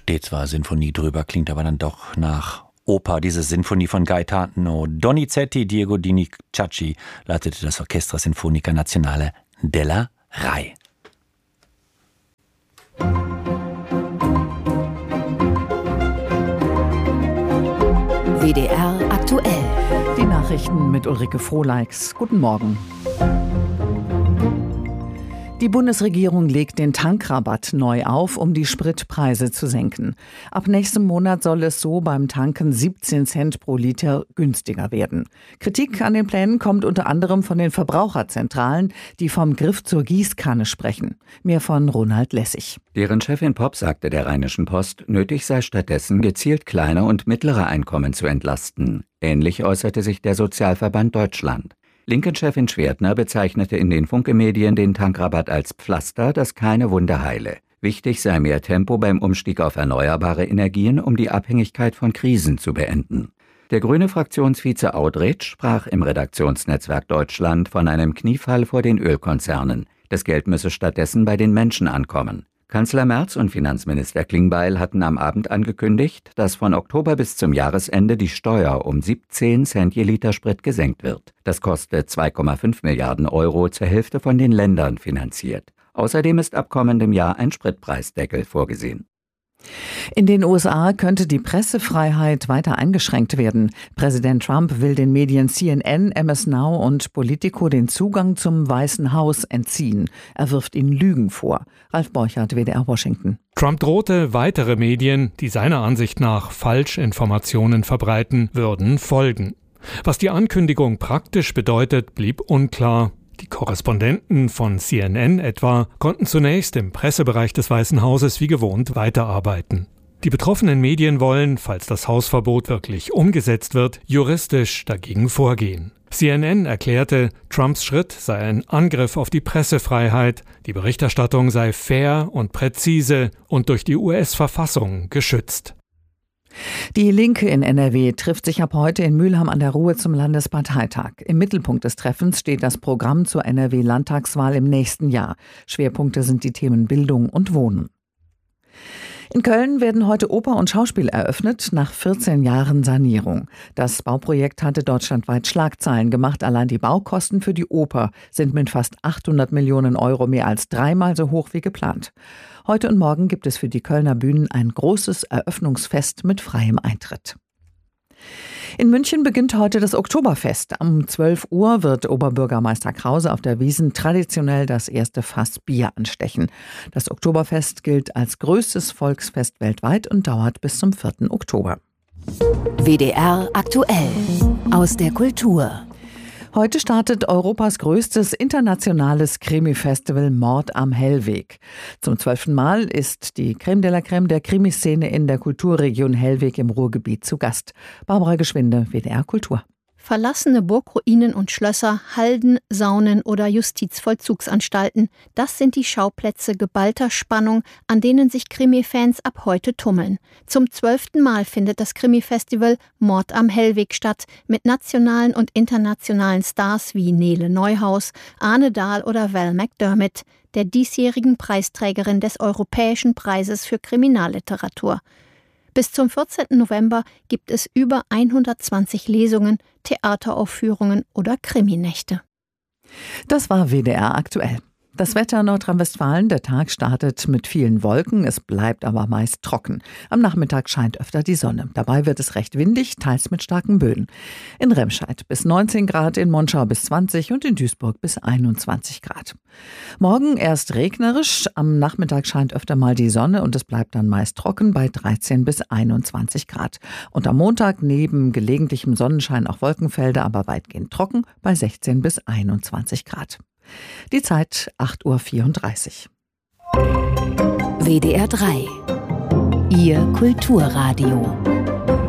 Steht zwar Sinfonie drüber, klingt aber dann doch nach Oper. Diese Sinfonie von Gaetano Donizetti, Diego Donizetti leitete das Orchestra Sinfonica Nazionale della Rai. WDR aktuell. Die Nachrichten mit Ulrike Frohleix. Guten Morgen. Die Bundesregierung legt den Tankrabatt neu auf, um die Spritpreise zu senken. Ab nächstem Monat soll es so beim Tanken 17 Cent pro Liter günstiger werden. Kritik an den Plänen kommt unter anderem von den Verbraucherzentralen, die vom Griff zur Gießkanne sprechen. Mehr von Ronald Lessig. Deren Chefin Popp sagte der Rheinischen Post, nötig sei stattdessen gezielt kleine und mittlere Einkommen zu entlasten. Ähnlich äußerte sich der Sozialverband Deutschland. Linken-Chefin Schwertner bezeichnete in den Funke-Medien den Tankrabatt als Pflaster, das keine Wunde heile. Wichtig sei mehr Tempo beim Umstieg auf erneuerbare Energien, um die Abhängigkeit von Krisen zu beenden. Der grüne Fraktionsvize Audretsch sprach im Redaktionsnetzwerk Deutschland von einem Kniefall vor den Ölkonzernen. Das Geld müsse stattdessen bei den Menschen ankommen. Kanzler Merz und Finanzminister Klingbeil hatten am Abend angekündigt, dass von Oktober bis zum Jahresende die Steuer um 17 Cent je Liter Sprit gesenkt wird. Das kostet 2,5 Milliarden Euro, zur Hälfte von den Ländern finanziert. Außerdem ist ab kommendem Jahr ein Spritpreisdeckel vorgesehen. In den USA könnte die Pressefreiheit weiter eingeschränkt werden. Präsident Trump will den Medien CNN, MS Now und Politico den Zugang zum Weißen Haus entziehen. Er wirft ihnen Lügen vor. Ralf Borchardt, WDR Washington. Trump drohte, weitere Medien, die seiner Ansicht nach Falschinformationen verbreiten, würden folgen. Was die Ankündigung praktisch bedeutet, blieb unklar. Die Korrespondenten von CNN etwa konnten zunächst im Pressebereich des Weißen Hauses wie gewohnt weiterarbeiten. Die betroffenen Medien wollen, falls das Hausverbot wirklich umgesetzt wird, juristisch dagegen vorgehen. CNN erklärte, Trumps Schritt sei ein Angriff auf die Pressefreiheit, die Berichterstattung sei fair und präzise und durch die US-Verfassung geschützt. Die Linke in NRW trifft sich ab heute in Mülheim an der Ruhr zum Landesparteitag. Im Mittelpunkt des Treffens steht das Programm zur NRW-Landtagswahl im nächsten Jahr. Schwerpunkte sind die Themen Bildung und Wohnen. In Köln werden heute Oper und Schauspiel eröffnet, nach 14 Jahren Sanierung. Das Bauprojekt hatte deutschlandweit Schlagzeilen gemacht. Allein die Baukosten für die Oper sind mit fast 800 Millionen Euro mehr als dreimal so hoch wie geplant. Heute und morgen gibt es für die Kölner Bühnen ein großes Eröffnungsfest mit freiem Eintritt. In München beginnt heute das Oktoberfest. Um 12 Uhr wird Oberbürgermeister Krause auf der Wiesn traditionell das erste Fass Bier anstechen. Das Oktoberfest gilt als größtes Volksfest weltweit und dauert bis zum 4. Oktober. WDR aktuell. Aus der Kultur. Heute startet Europas größtes internationales Krimi-Festival Mord am Hellweg. Zum 12. Mal ist die Creme de la Creme der Krimiszene in der Kulturregion Hellweg im Ruhrgebiet zu Gast. Barbara Geschwinde, WDR Kultur. Verlassene Burgruinen und Schlösser, Halden, Saunen oder Justizvollzugsanstalten. Das sind die Schauplätze geballter Spannung, an denen sich Krimi-Fans ab heute tummeln. Zum 12. Mal findet das Krimi-Festival Mord am Hellweg statt, mit nationalen und internationalen Stars wie Nele Neuhaus, Arne Dahl oder Val McDermott, der diesjährigen Preisträgerin des Europäischen Preises für Kriminalliteratur. Bis zum 14. November gibt es über 120 Lesungen, Theateraufführungen oder Kriminächte. Das war WDR aktuell. Das Wetter in Nordrhein-Westfalen, der Tag startet mit vielen Wolken, es bleibt aber meist trocken. Am Nachmittag scheint öfter die Sonne. Dabei wird es recht windig, teils mit starken Böen. In Remscheid bis 19 Grad, in Monschau bis 20 und in Duisburg bis 21 Grad. Morgen erst regnerisch, am Nachmittag scheint öfter mal die Sonne und es bleibt dann meist trocken bei 13 bis 21 Grad. Und am Montag neben gelegentlichem Sonnenschein auch Wolkenfelder, aber weitgehend trocken bei 16 bis 21 Grad. Die Zeit 8:34 Uhr. WDR 3. Ihr Kulturradio.